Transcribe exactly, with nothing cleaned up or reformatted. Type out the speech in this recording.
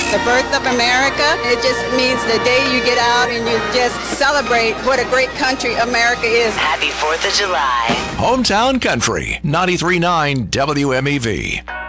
The birth of America, it just means the day you get out and you just celebrate what a great country America is. Happy fourth of July. Hometown Country, ninety-three point nine W M E V.